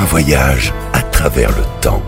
voyage à travers le temps.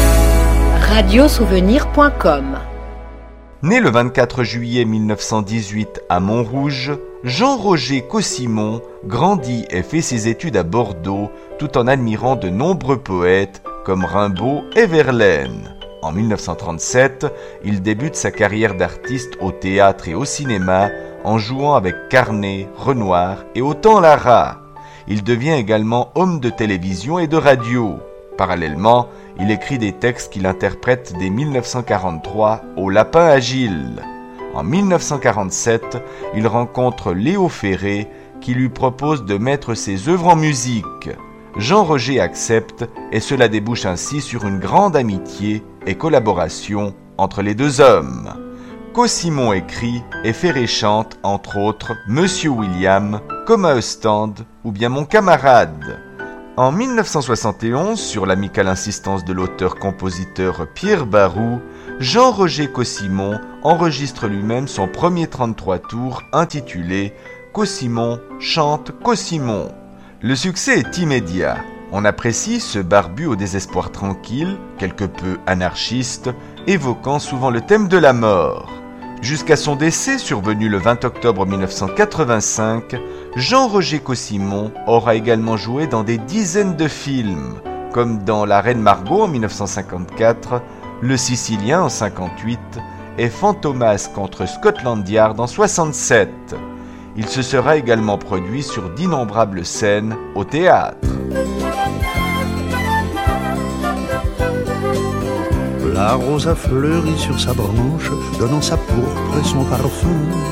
Radiosouvenir.com. Né le 24 juillet 1918 à Montrouge, Jean-Roger Caussimon grandit et fait ses études à Bordeaux tout en admirant de nombreux poètes comme Rimbaud et Verlaine. En 1937, il débute sa carrière d'artiste au théâtre et au cinéma en jouant avec Carnet, Renoir et Autant Lara. Il devient également homme de télévision et de radio. Parallèlement, il écrit des textes qu'il interprète dès 1943 au Lapin Agile. En 1947, il rencontre Léo Ferré qui lui propose de mettre ses œuvres en musique. Jean-Roger accepte et cela débouche ainsi sur une grande amitié et collaboration entre les deux hommes. Caussimon écrit et Ferré chante entre autres Monsieur William, Comme à Ostende ou bien Mon camarade. En 1971, sur l'amicale insistance de l'auteur-compositeur Pierre Barou, Jean-Roger Caussimon enregistre lui-même son premier 33 tours intitulé « Caussimon chante Caussimon ». Le succès est immédiat. On apprécie ce barbu au désespoir tranquille, quelque peu anarchiste, évoquant souvent le thème de la mort. Jusqu'à son décès, survenu le 20 octobre 1985, Jean-Roger Caussimon aura également joué dans des dizaines de films, comme dans La Reine Margot en 1954, Le Sicilien en 1958 et Fantomas contre Scotland Yard en 1967. Il se sera également produit sur d'innombrables scènes au théâtre. La rose a fleuri sur sa branche, donnant sa pourpre et son parfum.